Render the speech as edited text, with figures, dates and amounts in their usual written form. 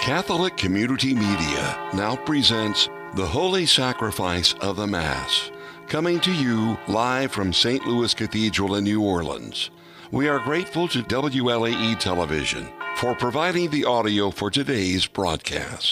Catholic Community Media now presents The Holy Sacrifice of the Mass, coming to you live from St. Louis Cathedral in New Orleans. We are grateful to WLAE Television for providing the audio for today's broadcast.